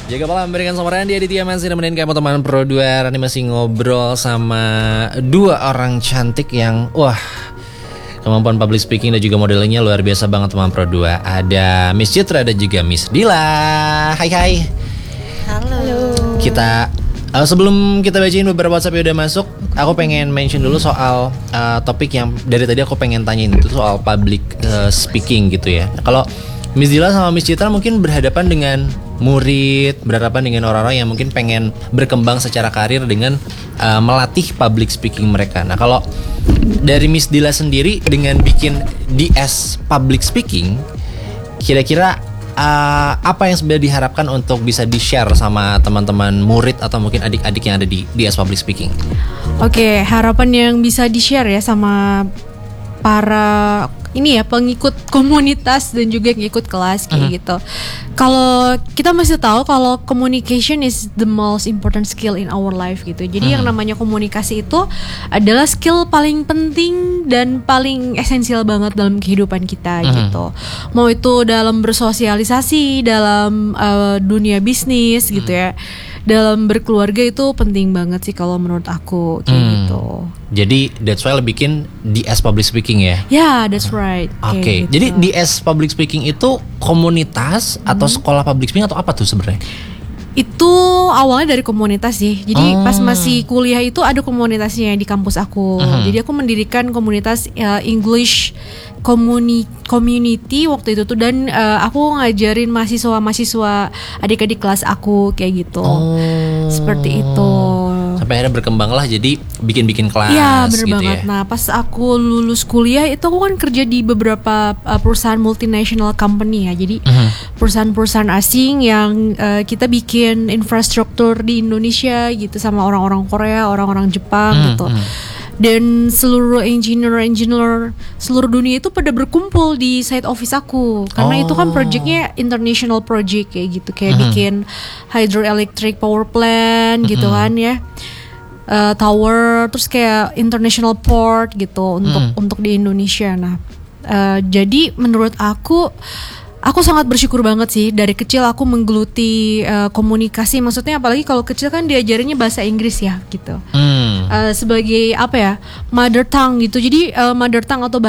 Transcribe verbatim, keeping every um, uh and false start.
Jaga malam berikan sama Randy Aditya masih nemenin kamu teman Pro dua. Randy masih ngobrol sama dua orang cantik yang wah, kemampuan public speaking dan juga modelingnya luar biasa banget teman Pro dua. Ada Miss Citra dan juga Miss Dila. Hai hai. Halo. Kita uh, sebelum kita bacain beberapa WhatsApp yang udah masuk, aku pengen mention dulu soal uh, topik yang dari tadi aku pengen tanyain, itu soal public uh, speaking gitu ya. Kalau Miss Dila sama Miss Citra mungkin berhadapan dengan murid, berhadapan dengan orang-orang yang mungkin pengen berkembang secara karir dengan uh, melatih public speaking mereka. Nah, kalau dari Miss Dila sendiri dengan bikin D S public speaking, kira-kira uh, apa yang sebenarnya diharapkan untuk bisa di-share sama teman-teman murid atau mungkin adik-adik yang ada di D S public speaking? Oke, harapan yang bisa di-share ya sama para ini ya pengikut komunitas dan juga yang ikut kelas kayak uh-huh. gitu. Kalau kita masih tahu kalau communication is the most important skill in our life gitu. Jadi uh-huh. yang namanya komunikasi itu adalah skill paling penting dan paling esensial banget dalam kehidupan kita uh-huh. gitu. Mau itu dalam bersosialisasi, dalam uh, dunia bisnis uh-huh. gitu ya. Dalam berkeluarga itu penting banget sih kalau menurut aku kayak hmm. gitu. Jadi that's why lo bikin D S public speaking ya? Ya, yeah, that's right. Oke. Okay. Gitu. Jadi D S public speaking itu komunitas atau hmm. sekolah public speaking atau apa tuh sebenarnya? Itu awalnya dari komunitas sih. Jadi oh. pas masih kuliah itu ada komunitasnya di kampus aku. Uh-huh. Jadi aku mendirikan komunitas uh, English Communi- community waktu itu tuh, dan uh, aku ngajarin mahasiswa-mahasiswa adik-adik kelas aku kayak gitu. Oh. Seperti itu. Sampai akhirnya berkembang lah jadi bikin-bikin kelas. Iya bener gitu banget. Ya. Nah pas aku lulus kuliah itu aku kan kerja di beberapa uh, perusahaan multinational company ya. Jadi uh-huh. perusahaan-perusahaan asing yang uh, kita bikin infrastruktur di Indonesia gitu sama orang-orang Korea, orang-orang Jepang uh-huh. gitu. Dan seluruh engineer-engineer seluruh dunia itu pada berkumpul di site office aku. Karena oh. itu kan projectnya international project kayak gitu. Kayak uh-huh. bikin hydroelectric power plant uh-huh. gitu kan ya, uh, tower, terus kayak international port gitu untuk uh-huh. untuk di Indonesia. Nah uh, jadi menurut aku Aku sangat bersyukur banget sih dari kecil aku menggeluti uh, komunikasi. Maksudnya apalagi kalau kecil kan diajarinnya bahasa Inggris ya gitu. Hmm. Uh, sebagai apa ya, mother tongue gitu. Jadi uh, mother tongue atau